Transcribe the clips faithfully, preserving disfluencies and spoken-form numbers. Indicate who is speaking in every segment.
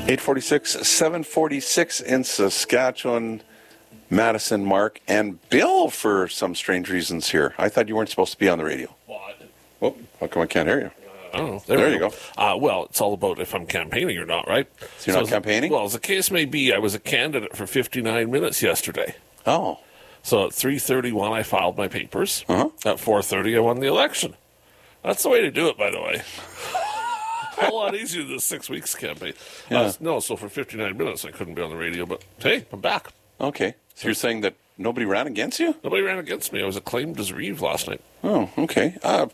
Speaker 1: eight forty-six, seven forty-six in Saskatchewan. Madison, Mark, and Bill for some strange reasons here. I thought you weren't supposed to be on the radio.
Speaker 2: What?
Speaker 1: Well, how come I can't hear you?
Speaker 2: I don't know. There,
Speaker 1: There
Speaker 2: we
Speaker 1: you go.
Speaker 2: Uh, well, it's all about if I'm campaigning or not, right?
Speaker 1: So you're not
Speaker 2: as-
Speaker 1: campaigning?
Speaker 2: Well, as the case may be, I was a candidate for fifty-nine minutes yesterday.
Speaker 1: Oh.
Speaker 2: So at three thirty-one, I filed my papers.
Speaker 1: Uh-huh.
Speaker 2: At four thirty, I won the election. That's the way to do it, by the way. A whole lot easier than the six weeks campaign.
Speaker 1: Yeah.
Speaker 2: Uh, no, so for fifty-nine minutes, I couldn't be on the radio, but hey, I'm back.
Speaker 1: Okay. So you're saying that nobody ran against you?
Speaker 2: Nobody ran against me. I was acclaimed as Reeve last night.
Speaker 1: Oh, okay. Uh,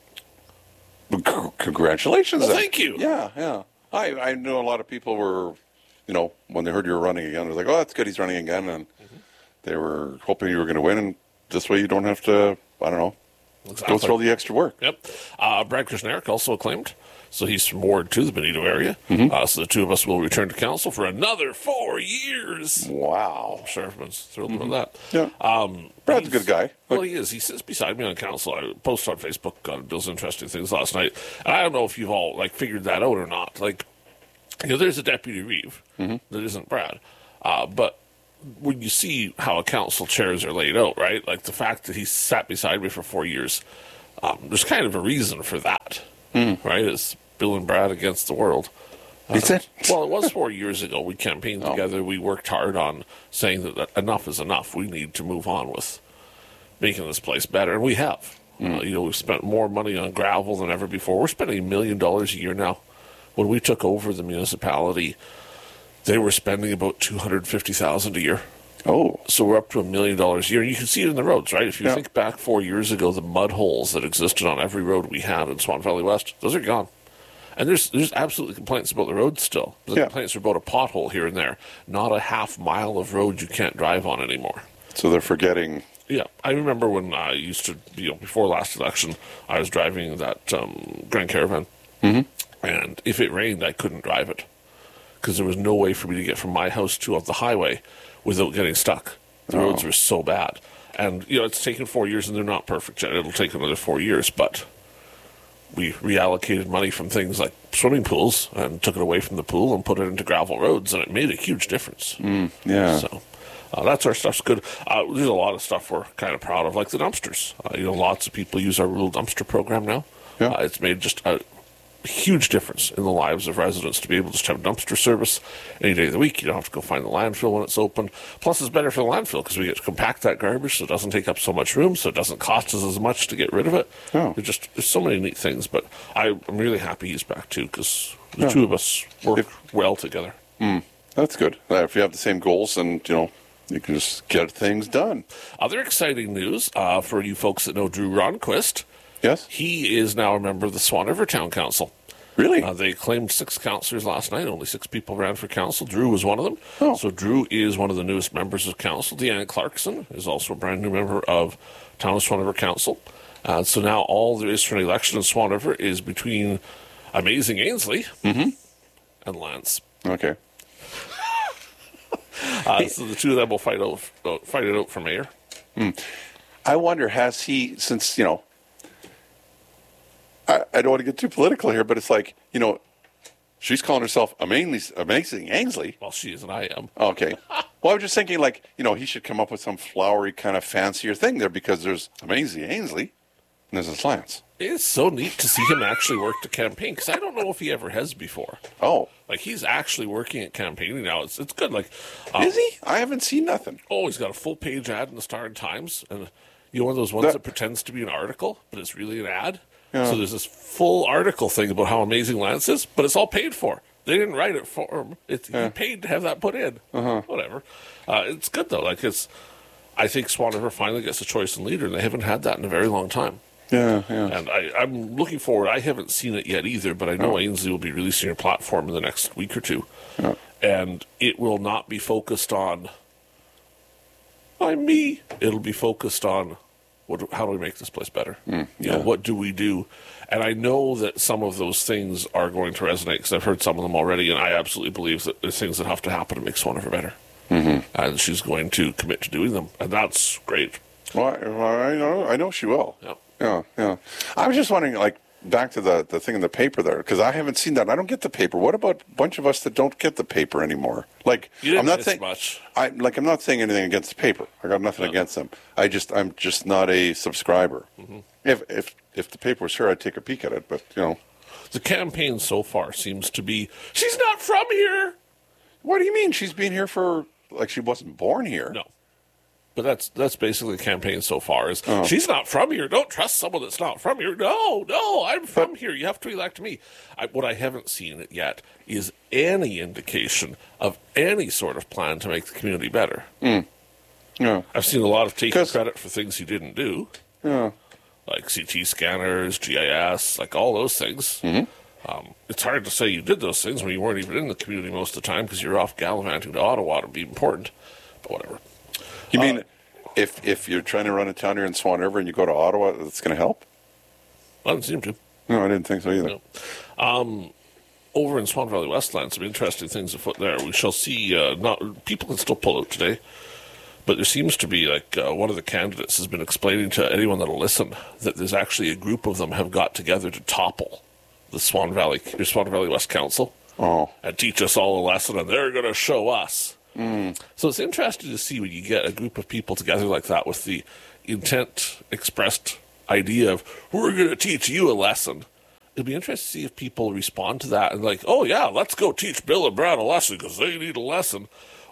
Speaker 1: c- congratulations.
Speaker 2: Well,
Speaker 1: then.
Speaker 2: thank you.
Speaker 1: Yeah, yeah. I, I know a lot of people were, you know, when they heard you were running again, they were like, oh, that's good, he's running again. And mm-hmm. they were hoping you were going to win. And this way you don't have to, I don't know,
Speaker 2: Exactly.
Speaker 1: go through all the extra work.
Speaker 2: Yep. Uh, Brad Krasnarek also acclaimed. So he's from Ward two, the Benito area.
Speaker 1: Mm-hmm.
Speaker 2: Uh, so the two of us will return to council for another four years.
Speaker 1: Wow.
Speaker 2: I'm sure everyone's thrilled mm-hmm. about that.
Speaker 1: Yeah.
Speaker 2: Um,
Speaker 1: Brad's a good guy.
Speaker 2: Well, he is. He sits beside me on council. I posted on Facebook on Bill's Interesting Things last night. And I don't know if you've all like figured that out or not. Like, you know, there's a Deputy Reeve
Speaker 1: mm-hmm.
Speaker 2: that isn't Brad. Uh, but when you see how a council chairs are laid out, right? Like the fact that he sat beside me for four years, um, there's kind of a reason for that,
Speaker 1: mm.
Speaker 2: right? It's Bill and Brad against the world. Uh,
Speaker 1: is it?
Speaker 2: Well, it was four years ago. We campaigned
Speaker 1: oh.
Speaker 2: together. We worked hard on saying that, that enough is enough. We need to move on with making this place better, and we have. Mm. Uh, you know, we've spent more money on gravel than ever before. We're spending a million dollars a year now. When we took over the municipality, they were spending about two hundred fifty thousand dollars a year.
Speaker 1: Oh.
Speaker 2: So we're up to a million dollars a year. You can see it in the roads, right? If you
Speaker 1: yeah.
Speaker 2: think back four years ago, the mud holes that existed on every road we had in Swan Valley West, those are gone. And there's there's absolutely complaints about the roads still. The
Speaker 1: yeah.
Speaker 2: complaints are about a pothole here and there. Not a half mile of road you can't drive on anymore.
Speaker 1: So they're forgetting.
Speaker 2: Yeah. I remember when I used to, you know, before last election, I was driving that um, Grand Caravan.
Speaker 1: Mm-hmm.
Speaker 2: And if it rained, I couldn't drive it. Because there was no way for me to get from my house to the highway without getting stuck. The
Speaker 1: oh.
Speaker 2: roads were so bad. And, you know, it's taken four years, and they're not perfect yet. It'll take another four years, but we reallocated money from things like swimming pools and took it away from the pool and put it into gravel roads, and it made a huge difference.
Speaker 1: Mm, yeah.
Speaker 2: So uh, that's our stuff's good. Uh, there's a lot of stuff we're kind of proud of, like the dumpsters. Uh, you know, lots of people use our rural dumpster program now.
Speaker 1: Yeah.
Speaker 2: Uh, it's made just a huge difference in the lives of residents to be able to just have dumpster service any day of the week. You don't have to go find the landfill when it's open. Plus, it's better for the landfill because we get to compact that garbage so it doesn't take up so much room, so it doesn't cost us as much to get rid of it.
Speaker 1: Oh.
Speaker 2: There's just there's so many neat things, but I, I'm really happy he's back too because the
Speaker 1: yeah.
Speaker 2: two of us work
Speaker 1: if,
Speaker 2: well together.
Speaker 1: Mm, that's good. Uh, if you have the same goals, and you know, you can just get things done.
Speaker 2: Other exciting news uh, for you folks that know Drew Ronquist.
Speaker 1: Yes,
Speaker 2: he is now a member of the Swan River Town Council.
Speaker 1: Really?
Speaker 2: Uh, they claimed six councillors last night. Only six people ran for council. Drew was one of them.
Speaker 1: Oh.
Speaker 2: So Drew is one of the newest members of council. Deanna Clarkson is also a brand new member of Town of Swan River Council. Uh, so now all there is for an election in Swan River is between Amazing Ainsley
Speaker 1: mm-hmm.
Speaker 2: and Lance.
Speaker 1: Okay.
Speaker 2: uh, so the two of them will fight, out, uh, fight it out for mayor.
Speaker 1: Mm. I wonder, has he, since, you know, I, I don't want to get too political here, but it's like, you know, she's calling herself Amazing, amazing Ainsley.
Speaker 2: Well, she is and I am.
Speaker 1: Okay. Well, I was just thinking, like, you know, he should come up with some flowery kind of fancier thing there because there's Amazing Ainsley and there's this Lance.
Speaker 2: It's so neat to see him actually work the campaign because I don't know if he ever has before.
Speaker 1: Oh.
Speaker 2: Like, he's actually working at campaigning now. It's it's good. Like, um,
Speaker 1: is he? I haven't seen nothing.
Speaker 2: Oh, he's got a full-page ad in the Star and Times. And you know, one of those ones that, that pretends to be an article, but it's really an ad? Yeah. So there's this full article thing about how amazing Lance is, but it's all paid for. They didn't write it for him. It's, yeah. He paid to have that put in.
Speaker 1: Uh-huh.
Speaker 2: Whatever. Uh, it's good, though. Like, it's, I think Swan River finally gets a choice in leader, and they haven't had that in a very long time.
Speaker 1: Yeah, yeah.
Speaker 2: And I, I'm looking forward. I haven't seen it yet either, but I know oh. Ainsley will be releasing her platform in the next week or two.
Speaker 1: Yeah.
Speaker 2: And it will not be focused on, I'm me. It'll be focused on, what, how do we make this place better?
Speaker 1: Mm,
Speaker 2: you
Speaker 1: yeah.
Speaker 2: know, what do we do? And I know that some of those things are going to resonate because I've heard some of them already, and I absolutely believe that there's things that have to happen to make Swan River better.
Speaker 1: Mm-hmm.
Speaker 2: And she's going to commit to doing them, and that's great.
Speaker 1: Well, I, I know, I know she will.
Speaker 2: Yeah.
Speaker 1: Yeah, yeah. I was just wondering, like, back to the, the thing in the paper there, because I haven't seen that. I don't get the paper. What about a bunch of us that don't get the paper anymore? Like,
Speaker 2: You didn't
Speaker 1: I'm not
Speaker 2: miss
Speaker 1: saying
Speaker 2: much.
Speaker 1: I like I'm not saying anything against the paper. I got nothing
Speaker 2: No.
Speaker 1: against them. I just I'm just not a subscriber.
Speaker 2: Mm-hmm.
Speaker 1: If if if the paper was here, I'd take a peek at it. But you know,
Speaker 2: The campaign so far seems to be, she's not from here.
Speaker 1: what do you mean? She's been here for like she wasn't born here.
Speaker 2: No. But that's that's basically the campaign so far is,
Speaker 1: Oh.
Speaker 2: she's not from here. Don't trust someone that's not from here. No, no, I'm from here. You have to elect me. I, what I haven't seen it yet is any indication of any sort of plan to make the community better.
Speaker 1: Yeah.
Speaker 2: I've seen a lot of taking
Speaker 1: 'Cause-
Speaker 2: credit for things you didn't do,
Speaker 1: Yeah.
Speaker 2: like C T scanners, G I S, like all those things.
Speaker 1: Mm-hmm.
Speaker 2: Um, it's hard to say you did those things when you weren't even in the community most of the time because you're off gallivanting to Ottawa to be important. But whatever.
Speaker 1: You mean
Speaker 2: Uh,
Speaker 1: if if you're trying to run a town here in Swan River and you go to Ottawa, that's going to help?
Speaker 2: I didn't seem to.
Speaker 1: No, I didn't think so either.
Speaker 2: No. Um, over in Swan Valley Westland, some interesting things afoot there. We shall see. Uh, not people can still pull out today, but there seems to be like uh, one of the candidates has been explaining to anyone that'll listen that there's actually a group of them have got together to topple the Swan Valley, the Swan Valley West Council,
Speaker 1: Oh,
Speaker 2: and teach us all a lesson, and they're going to show us. So it's interesting to see when you get a group of people together like that with the intent expressed idea of, we're going to teach you a lesson. It'll be interesting to see if people respond to that and like, oh yeah, let's go teach Bill and Brad a lesson because they need a lesson.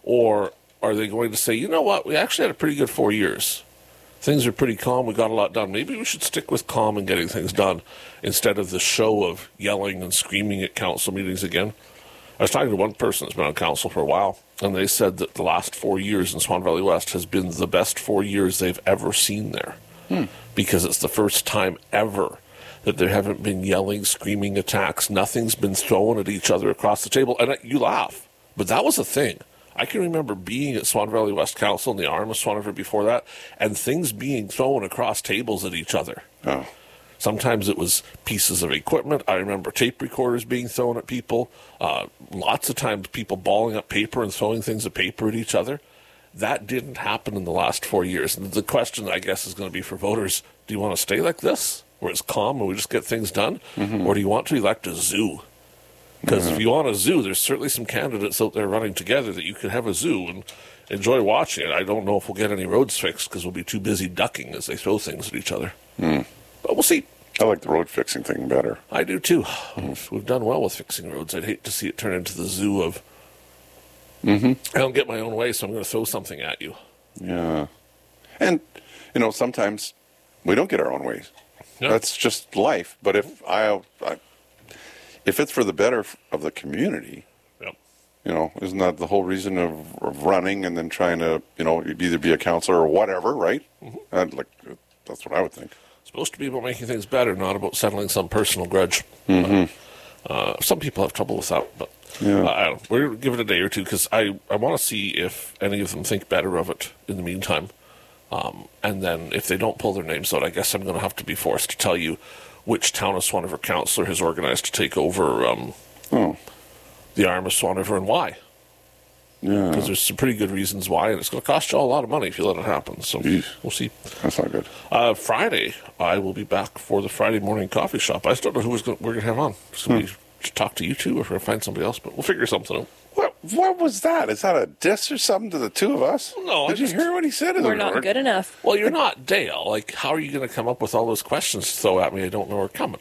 Speaker 2: Or are they going to say, you know what, we actually had a pretty good four years. Things are pretty calm, we got a lot done. Maybe we should stick with calm and getting things done instead of the show of yelling and screaming at council meetings again. I was talking to one person that's been on council for a while, and they said that the last four years in Swan Valley West has been the best four years they've ever seen there. Hmm. Because it's the first time ever that there haven't been yelling, screaming attacks. Nothing's been thrown at each other across the table. And you laugh, but that was a thing. I can remember being at Swan Valley West Council in the arm of Swan River before that, and things being thrown across tables at each other.
Speaker 1: oh.
Speaker 2: Sometimes it was pieces of equipment. I remember tape recorders being thrown at people. Uh, lots of times people balling up paper and throwing things of paper at each other. That didn't happen in the last four years. And the question, I guess, is going to be for voters, do you want to stay like this, where it's calm and we just get things done? Mm-hmm. Or do you want to elect a zoo? Because mm-hmm. if you want a zoo, there's certainly some candidates out there running together that you could have a zoo and enjoy watching it. I don't know if we'll get any roads fixed because we'll be too busy ducking as they throw things at each other. Mm. But we'll see.
Speaker 1: I like the road fixing thing better.
Speaker 2: I do too. Mm-hmm. We've done well with fixing roads. I'd hate to see it turn into the zoo of, mm-hmm. I don't get my own way, so I'm going to throw something at you.
Speaker 1: Yeah. And, you know, sometimes we don't get our own ways.
Speaker 2: Yeah.
Speaker 1: That's just life. But if I, I, if it's for the better of the community,
Speaker 2: Yep.
Speaker 1: you know, isn't that the whole reason of, of running and then trying to, you know, either be a counselor or whatever, right? Mm-hmm. I'd like, that's what I would think.
Speaker 2: Supposed to be about making things better, not about settling some personal grudge.
Speaker 1: Mm-hmm.
Speaker 2: Uh, uh, some people have trouble with that, but
Speaker 1: Yeah.
Speaker 2: uh, I don't know. We're going to give it a day or two because I, I want to see if any of them think better of it in the meantime. Um, and then if they don't pull their names out, I guess I'm going to have to be forced to tell you which town of Swan River councillor has organized to take over um,
Speaker 1: Oh,
Speaker 2: the arm of Swan River and why.
Speaker 1: yeah.
Speaker 2: Because there's some pretty good reasons why, and it's going to cost you all a lot of money if you let it happen. So
Speaker 1: Jeez.
Speaker 2: we'll see.
Speaker 1: That's not good.
Speaker 2: Uh, Friday, I will be back for the Friday morning coffee shop. I just don't know who is gonna, we're going to have on. So we should talk to you two, or if we're going to find somebody else, but we'll figure something out.
Speaker 1: What What was that? Is that a diss or something to the two of us?
Speaker 2: No, I
Speaker 1: Did
Speaker 2: just-
Speaker 1: you hear what he said? in
Speaker 3: We're
Speaker 1: the
Speaker 3: not
Speaker 1: record?
Speaker 3: good enough.
Speaker 2: Well, you're not Dale. Like, how are you going to come up with all those questions to throw at me I don't know are coming?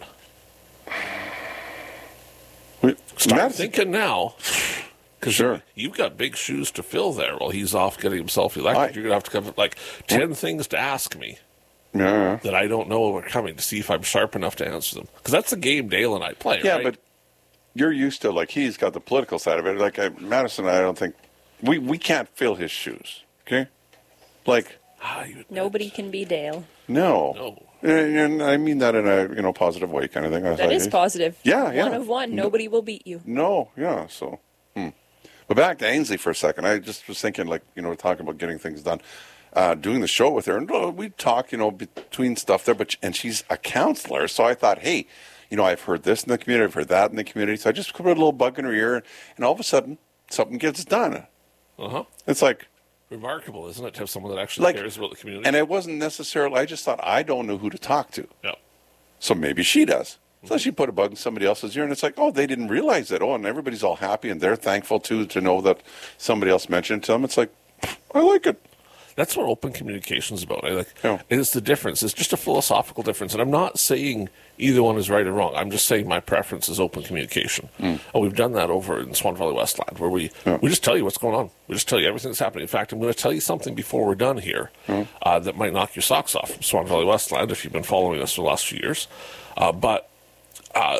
Speaker 1: We,
Speaker 2: Start
Speaker 1: Madison-
Speaker 2: thinking now. Because
Speaker 1: Sure.
Speaker 2: you've got big shoes to fill there while he's off getting himself elected.
Speaker 1: I-
Speaker 2: You're going to have to come up with like ten things to ask me
Speaker 1: Yeah.
Speaker 2: that I don't know are coming to see if I'm sharp enough to answer them. Because that's the game Dale and I play,
Speaker 1: Yeah,
Speaker 2: right?
Speaker 1: but you're used to, like, he's got the political side of it. Like, I, Madison, I don't think, we, we can't fill his shoes, okay? Like,
Speaker 2: Ah, you admit.
Speaker 3: Nobody can be Dale.
Speaker 1: no.
Speaker 2: No.
Speaker 1: And, and I mean that in a, you know, positive way kind of thing. I was
Speaker 3: That
Speaker 1: like,
Speaker 3: is positive.
Speaker 1: Yeah, yeah.
Speaker 3: One of one. Nobody will beat you.
Speaker 1: No, yeah, so. Hmm. But back to Ainsley for a second. I just was thinking, like, you know, we're talking about getting things done. Uh, doing the show with her, and uh, we talk, you know, between stuff there, but, and she's a counselor, so I thought, hey, you know, I've heard this in the community, I've heard that in the community, so I just put a little bug in her ear, and all of a sudden, something gets done.
Speaker 2: Uh-huh.
Speaker 1: It's like,
Speaker 2: Remarkable, isn't it, to have someone that actually
Speaker 1: like,
Speaker 2: cares about the community?
Speaker 1: and it wasn't necessarily, I just thought, I don't know who to talk to.
Speaker 2: yeah.
Speaker 1: So maybe she does. So she put a bug in somebody else's ear, and it's like, oh, they didn't realize it. Oh, and everybody's all happy, and they're thankful too to know that somebody else mentioned it to them. It's like, I like it.
Speaker 2: That's what open communication is about. I like
Speaker 1: Yeah.
Speaker 2: it's the difference. It's just a philosophical difference, and I'm not saying either one is right or wrong. I'm just saying my preference is open communication. Mm. And we've done that over in Swan Valley Westland, where we
Speaker 1: Yeah.
Speaker 2: we just tell you what's going on. We just tell you everything that's happening. In fact, I'm going to tell you something before we're done here mm. uh, that might knock your socks off from Swan Valley Westland if you've been following us for the last few years. Uh, but uh,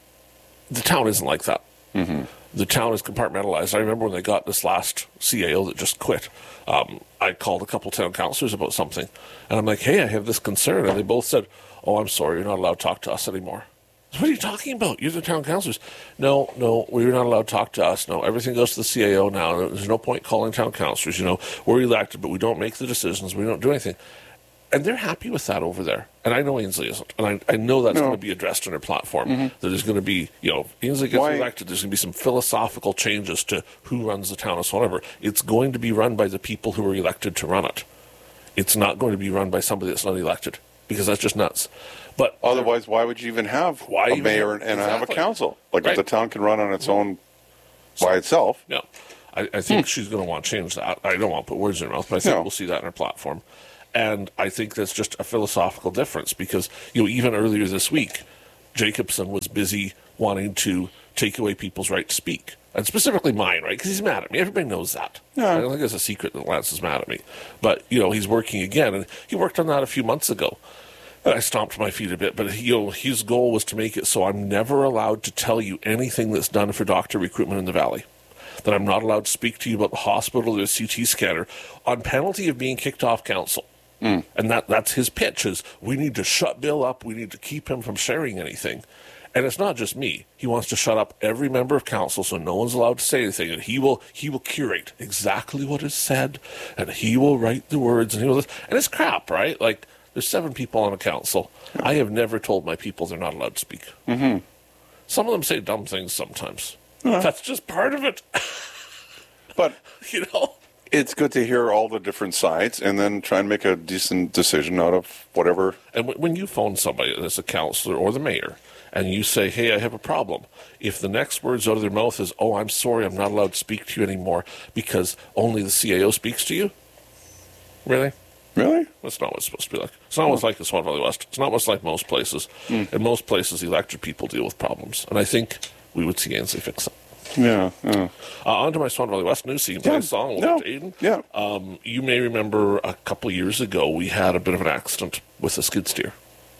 Speaker 2: the town isn't like that. Mm-hmm. The town is compartmentalized. I remember when they got this last C A O that just quit, um, I called a couple town councillors about something, and I'm like, hey, I have this concern. And they both said, oh, I'm sorry, you're not allowed to talk to us anymore. So what are you talking about? You're the town councillors. No, no, we're not allowed to talk to us. No, everything goes to the C A O now. There's no point calling town councillors. You know, we're elected, but we don't make the decisions. We don't do anything. And they're happy with that over there. And I know Ainsley isn't. And I, I know that's
Speaker 1: No.
Speaker 2: going to be addressed in their platform.
Speaker 1: Mm-hmm.
Speaker 2: That there's going to be, you know, if Ainsley gets
Speaker 1: Why-
Speaker 2: elected, there's going to be some philosophical changes to who runs the town of Swan River. It's going to be run by the people who are elected to run it. It's not going to be run by somebody that's not elected, because that's just nuts. But
Speaker 1: Otherwise, why would you even have
Speaker 2: Why
Speaker 1: a
Speaker 2: even
Speaker 1: mayor
Speaker 2: have-
Speaker 1: and have a
Speaker 2: exactly.
Speaker 1: council? Like
Speaker 2: Right.
Speaker 1: if the town can run on its own by itself.
Speaker 2: Yeah, I, I think she's going to want to change that. I don't want to put words in her mouth, but I think
Speaker 1: No.
Speaker 2: we'll see that in her platform. And I think that's just a philosophical difference, because, you know, even earlier this week, Jacobson was busy wanting to take away people's right to speak, and specifically mine, right? Because he's mad at me. Everybody knows that.
Speaker 1: Yeah.
Speaker 2: I don't think it's a secret that Lance is mad at me. But, you know, he's working again, and he worked on that a few months ago. And I stomped my feet a bit, but, you know, his goal was to make it so I'm never allowed to tell you anything that's done for doctor recruitment in the Valley. That I'm not allowed to speak to you about the hospital or the C T scanner on penalty of being kicked off council. Mm. And that that's his pitch, is we need to shut Bill up. We need to keep him from sharing anything. And it's not just me. He wants to shut up every member of council so no one's allowed to say anything. And he will he will curate exactly what is said, and he will write the words, and he will. And it's crap, right? Like, there's seven people on a council. I have never told my people they're not allowed to speak. Mm-hmm. Some of them say dumb things sometimes. Uh-huh. That's just part of it.
Speaker 1: But
Speaker 2: You know?
Speaker 1: it's good to hear all the different sides and then try and make a decent decision out of whatever.
Speaker 2: And w- when you phone somebody that's a councillor or the mayor, and you say, hey, I have a problem, if the next words out of their mouth is, oh, I'm sorry, I'm not allowed to speak to you anymore because only the C A O speaks to you? Really?
Speaker 1: Really?
Speaker 2: That's not what it's supposed to be like. It's not what's like in Swan Valley West. It's not what's like most places.
Speaker 1: Mm.
Speaker 2: In most places, elected people deal with problems. And I think we would see Ainsley fix it.
Speaker 1: Yeah. yeah.
Speaker 2: Uh, on to my Swan Valley West news. So you can play
Speaker 1: Yeah,
Speaker 2: a song a
Speaker 1: no,
Speaker 2: little bit, Aiden.
Speaker 1: yeah.
Speaker 2: Um, you may remember a couple of years ago, we had a bit of an accident with a skid steer.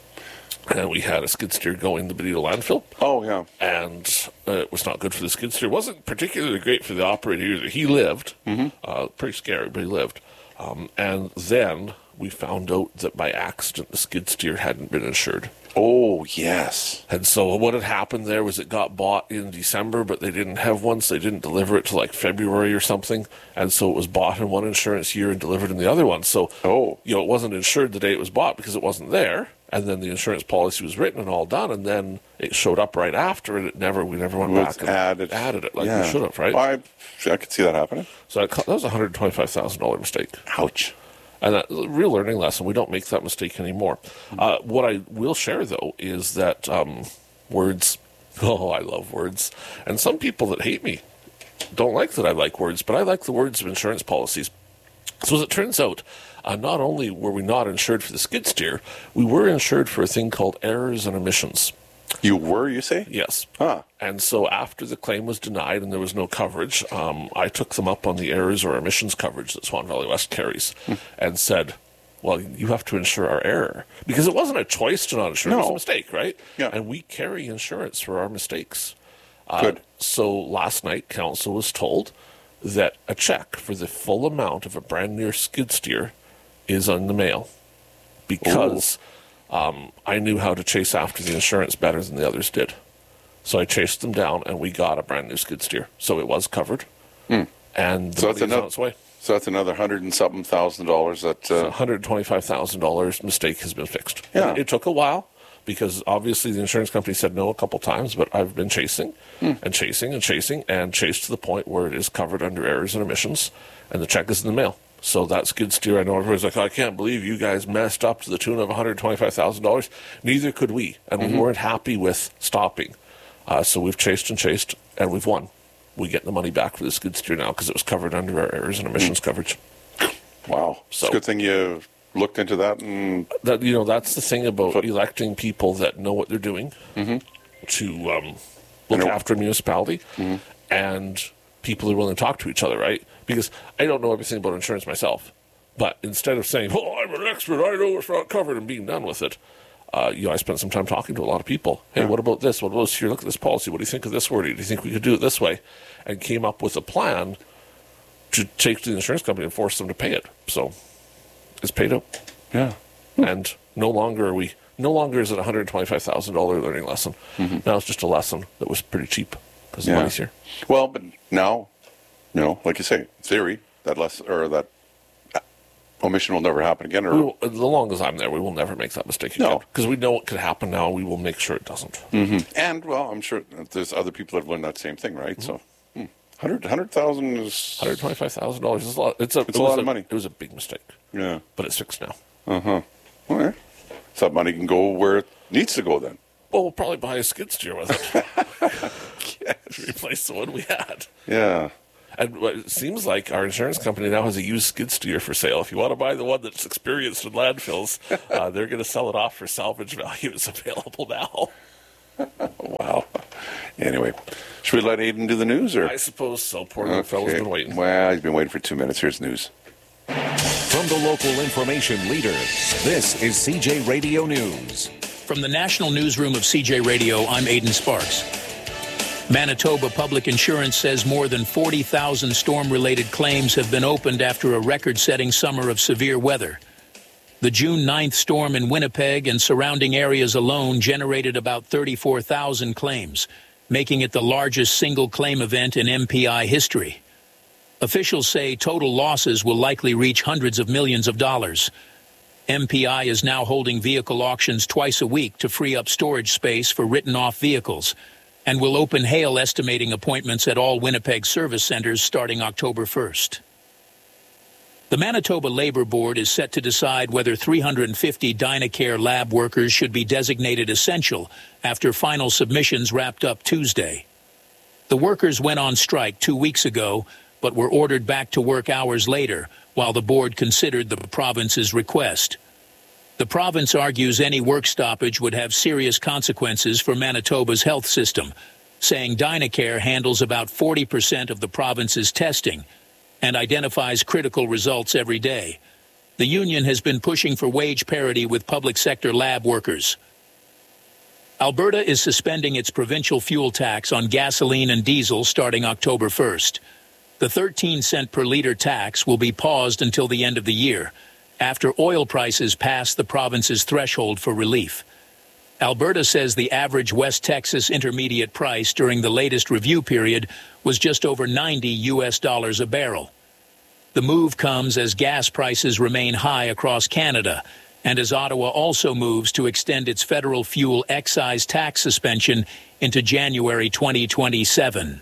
Speaker 2: And we had a skid steer going to the Benito landfill.
Speaker 1: Oh, yeah.
Speaker 2: And uh, it was not good for the skid steer. It wasn't particularly great for the operator either. He lived. Mm-hmm. Uh, pretty scary, but he lived. Um, and then we found out that by accident the skid steer hadn't been insured.
Speaker 1: Oh, yes.
Speaker 2: And so what had happened there was it got bought in December, but they didn't have one, so they didn't deliver it till like February or something. And so it was bought in one insurance year and delivered in the other one. So,
Speaker 1: Oh.
Speaker 2: you know, it wasn't insured the day it was bought because it wasn't there. And then the insurance policy was written and all done, and then it showed up right after, and it never, we never went
Speaker 1: It was
Speaker 2: back and
Speaker 1: added.
Speaker 2: added it like
Speaker 1: Yeah.
Speaker 2: we should have, right?
Speaker 1: I, I could see that happening.
Speaker 2: So that, co- that was a one hundred twenty-five thousand dollars mistake.
Speaker 1: Ouch.
Speaker 2: And that a real learning lesson. We don't make that mistake anymore. Uh, what I will share, though, is that um, words, oh, I love words. And some people that hate me don't like that I like words, but I like the words of insurance policies. So as it turns out, uh, not only were we not insured for the skid steer, we were insured for a thing called errors and omissions.
Speaker 1: You were, you say?
Speaker 2: Yes.
Speaker 1: Huh.
Speaker 2: And so after the claim was denied and there was no coverage, um, I took them up on the errors or omissions coverage that Swan Valley West carries
Speaker 1: Hmm.
Speaker 2: and said, well, you have to insure our error. Because it wasn't a choice to not insure. It was a
Speaker 1: No.
Speaker 2: mistake, right?
Speaker 1: Yeah.
Speaker 2: And we carry insurance for our mistakes. Uh,
Speaker 1: Good.
Speaker 2: So last night, council was told that a check for the full amount of a brand new skid steer is on the mail because um, I knew how to chase after the insurance better than the others did. So I chased them down, and we got a brand new skid steer. So it was covered,
Speaker 1: Hmm.
Speaker 2: and the
Speaker 1: So
Speaker 2: money's
Speaker 1: that's
Speaker 2: on
Speaker 1: enough-
Speaker 2: its way.
Speaker 1: So that's another hundred and something thousand dollars that.
Speaker 2: So
Speaker 1: Uh,
Speaker 2: one hundred twenty-five thousand dollars mistake has been fixed.
Speaker 1: Yeah.
Speaker 2: It took a while because obviously the insurance company said no a couple times, but I've been chasing
Speaker 1: Hmm.
Speaker 2: and chasing and chasing and chased to the point where it is covered under errors and omissions, and the check is in the mail. So that skid steer, I know everyone's like, oh, I can't believe you guys messed up to the tune of one hundred twenty-five thousand dollars. Neither could we, and mm-hmm. we weren't happy with stopping. Uh, so we've chased and chased, and we've won. We get the money back for the skid steer now because it was covered under our errors and emissions mm. coverage.
Speaker 1: Wow. So, it's a good thing you looked into that. And
Speaker 2: that, you know, that's the thing about but, electing people that know what they're doing mm-hmm. to um, look after a municipality mm-hmm. and people who are willing to talk to each other, right? Because I don't know everything about insurance myself. But instead of saying, oh, I'm an expert, I know it's not covered, and being done with it, uh, you know, I spent some time talking to a lot of people. Hey, yeah. what about this? What about this? Here, look at this policy. What do you think of this wording? Do you think we could do it this way? And came up with a plan to take to the insurance company and force them to pay it. So it's paid out.
Speaker 1: Yeah.
Speaker 2: And no longer are we, no longer is it a one hundred twenty-five thousand dollars learning lesson. Mm-hmm. Now it's just a lesson that was pretty cheap because
Speaker 1: yeah.
Speaker 2: the money's here.
Speaker 1: Well, but now, you know, like you say, theory, that less or that omission will never happen again. Or
Speaker 2: will, as long as I'm there, we will never make that mistake again. No. Because we know what could happen now, and we will make sure it doesn't.
Speaker 1: Mm-hmm. And, well, I'm sure there's other people that have learned that same thing, right? Mm-hmm. So, hmm. one hundred, one hundred thousand is...
Speaker 2: one hundred twenty-five thousand dollars is a lot. It's a,
Speaker 1: it's
Speaker 2: it
Speaker 1: a lot
Speaker 2: a,
Speaker 1: of money.
Speaker 2: It was a big mistake.
Speaker 1: Yeah.
Speaker 2: But it's fixed now.
Speaker 1: Uh-huh. All right. So that money can go where it needs to go then.
Speaker 2: Well, we'll probably buy a skid steer with it. Yes. Replace the one we had.
Speaker 1: Yeah.
Speaker 2: And it seems like our insurance company now has a used skid steer for sale. If you want to buy the one that's experienced in landfills, uh, they're going to sell it off for salvage value. It's available now.
Speaker 1: Wow. Anyway, should we let Aidan do the news? Or?
Speaker 2: I suppose so. Poor little okay. fellow's been waiting.
Speaker 1: Well, he's been waiting for two minutes. Here's news.
Speaker 4: From the local information leader, this is C J Radio News.
Speaker 5: From the National Newsroom of C J Radio, I'm Aidan Sparks. Manitoba Public Insurance says more than forty thousand storm-related claims have been opened after a record-setting summer of severe weather. The June ninth storm in Winnipeg and surrounding areas alone generated about thirty-four thousand claims, making it the largest single claim event in M P I history. Officials say total losses will likely reach hundreds of millions of dollars. M P I is now holding vehicle auctions twice a week to free up storage space for written-off vehicles, and will open hail estimating appointments at all Winnipeg service centers starting October first. The Manitoba Labour Board is set to decide whether three hundred fifty Dynacare lab workers should be designated essential after final submissions wrapped up Tuesday. The workers went on strike two weeks ago, but were ordered back to work hours later while the board considered the province's request. The province argues any work stoppage would have serious consequences for Manitoba's health system, saying Dynacare handles about forty percent of the province's testing and identifies critical results every day. The union has been pushing for wage parity with public sector lab workers. Alberta is suspending its provincial fuel tax on gasoline and diesel starting October first. The thirteen cent per liter tax will be paused until the end of the year, after oil prices pass the province's threshold for relief. Alberta says the average West Texas intermediate price during the latest review period was just over ninety U S dollars a barrel. The move comes as gas prices remain high across Canada, and as Ottawa also moves to extend its federal fuel excise tax suspension into January twenty twenty-seven.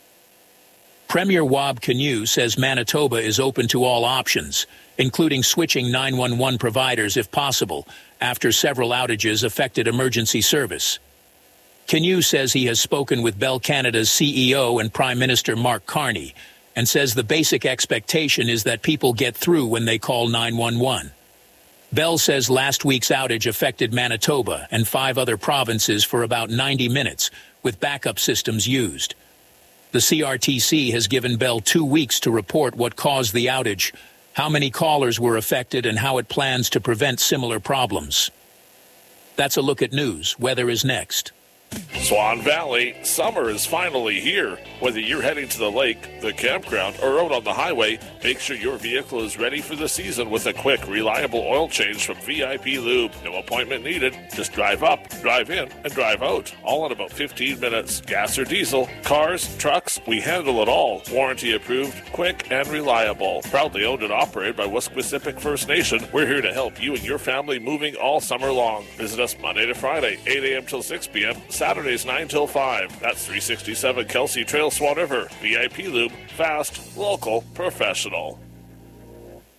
Speaker 5: Premier Wab Kinew says Manitoba is open to all options, including switching nine one one providers if possible, after several outages affected emergency service. Kinew says he has spoken with Bell Canada's C E O and Prime Minister Mark Carney, and says the basic expectation is that people get through when they call nine one one. Bell says last week's outage affected Manitoba and five other provinces for about ninety minutes, with backup systems used. The C R T C has given Bell two weeks to report what caused the outage, how many callers were affected, and how it plans to prevent similar problems. That's a look at news. Weather is next.
Speaker 2: Swan Valley, summer is finally here. Whether you're heading to the lake, the campground, or out on the highway, make sure your vehicle is ready for the season with a quick, reliable oil change from V I P Lube. No appointment needed. Just drive up, drive in, and drive out. All in about fifteen minutes. Gas or diesel, cars, trucks, we handle it all. Warranty approved, quick, and reliable. Proudly owned and operated by Wesquisipic First Nation, we're here to help you and your family moving all summer long. Visit us Monday to Friday, eight a.m. till six p.m., Saturdays nine till five. That's three sixty-seven Kelsey Trail, Swan River. V I P Lube, fast, local, professional.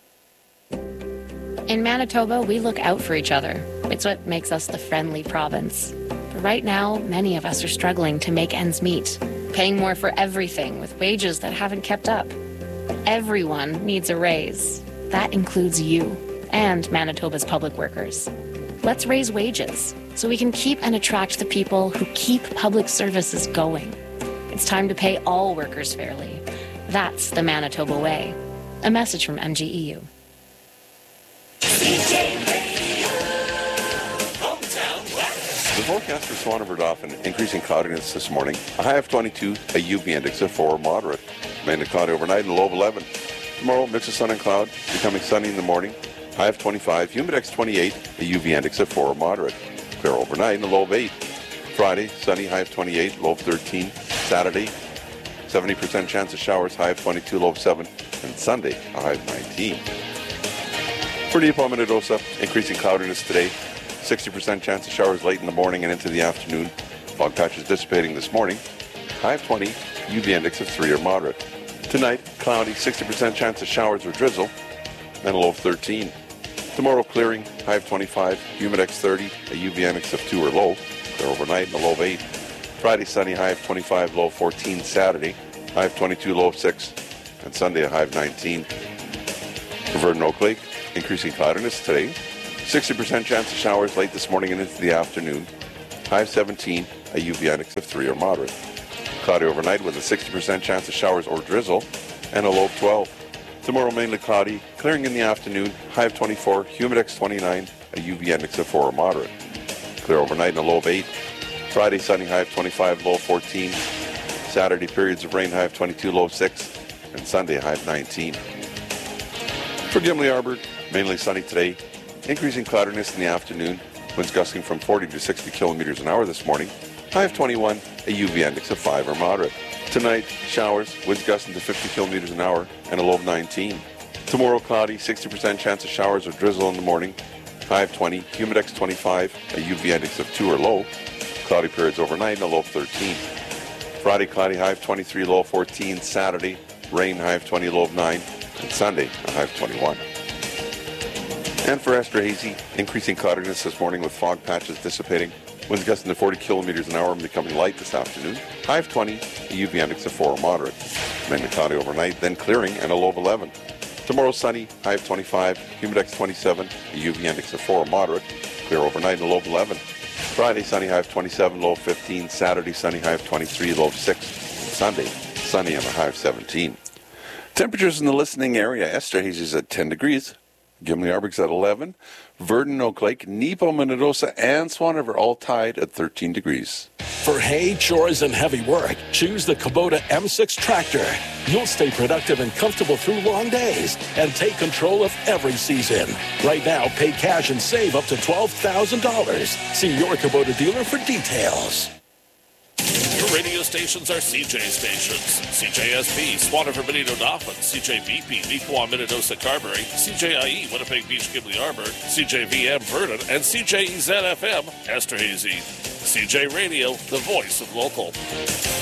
Speaker 6: In Manitoba, we look out for each other. It's what makes us the friendly province. But right now, many of us are struggling to make ends meet, paying more for everything with wages that haven't kept up. Everyone needs a raise. That includes you and Manitoba's public workers. Let's raise wages so we can keep and attract the people who keep public services going. It's time to pay all workers fairly. That's the Manitoba way. A message from M G E U.
Speaker 1: The forecast for Swan River Dauphin, increasing cloudiness this morning. A high of twenty-two, a U V index of four, moderate. Mainly cloudy overnight and a low of eleven. Tomorrow, mix of sun and cloud, becoming sunny in the morning. High of twenty-five, humidex twenty-eight, a U V index of four, moderate. Clear overnight and a low of eight. Friday, sunny, high of twenty-eight, low of thirteen. Saturday, seventy percent chance of showers, high of twenty-two, low of seven. And Sunday, a high of nineteen. For Neepawa, Minnedosa, increasing cloudiness today. sixty percent chance of showers late in the morning and into the afternoon. Fog patches dissipating this morning. High of twenty, U V index of three or moderate. Tonight, cloudy, sixty percent chance of showers or drizzle, and a low of thirteen. Tomorrow, clearing, high of twenty-five, humidex thirty, a U V index of two or low, clear overnight and a low of eight. Friday, sunny, high of twenty-five, low of fourteen. Saturday, high of twenty-two, low of six, and Sunday, a high of nineteen. For Verdon Oak Lake, increasing cloudiness today. sixty percent chance of showers late this morning and into the afternoon. High of seventeen, a U V index of three or moderate. Cloudy overnight with a sixty percent chance of showers or drizzle and a low of twelve. Tomorrow mainly cloudy, clearing in the afternoon. High of twenty-four, humidex twenty-nine, a U V index of four or moderate. Clear overnight and a low of eight. Friday sunny, high of twenty-five, low of fourteen. Saturday periods of rain, high of twenty-two, low of six. And Sunday, high of nineteen. For Gimli Arbor, mainly sunny today. Increasing cloudiness in the afternoon. Winds gusting from forty to sixty kilometers an hour this morning. High of twenty-one, a U V index of five or moderate. Tonight, showers, winds gusting to fifty kilometers an hour, and a low of nineteen. Tomorrow, cloudy, sixty percent chance of showers or drizzle in the morning. High of twenty, humidex twenty-five, a U V index of two or low. Cloudy periods overnight, and a low of thirteen. Friday, cloudy, high of twenty-three, low of fourteen. Saturday, rain, high of twenty, low of nine. And Sunday, a high of twenty-one. And for Esterhazy, increasing cloudiness this morning with fog patches dissipating. Winds gusting to forty kilometers an hour and becoming light this afternoon. High of twenty, a U V index of four or moderate. Mainly cloudy overnight, then clearing and a low of eleven. Tomorrow sunny, high of twenty-five, humidex twenty-seven, a U V index of four or moderate. Clear overnight and a low of eleven. Friday sunny, high of twenty-seven, low of fifteen. Saturday sunny, high of twenty-three, low of six. And Sunday sunny and a high of seventeen. Temperatures in the listening area. Esterhazy is at ten degrees. Gimli Arbor's at eleven. Verdon, Oak Lake, Neepawa, Minnedosa, and Swan River all tied at thirteen degrees.
Speaker 7: For hay, chores, and heavy work, choose the Kubota M six tractor. You'll stay productive and comfortable through long days and take control of every season. Right now, pay cash and save up to twelve thousand dollars. See your Kubota dealer for details.
Speaker 2: Your radio stations are C J stations. C J S P, Swan River, Benito, Dauphin. C J V P, Neepawa, Minnedosa, Carberry. C J I E, Winnipeg Beach, Gimli Arbor. C J V M, Verdon. And C J E Z F M, Esterhazy. C J Radio, the voice of local.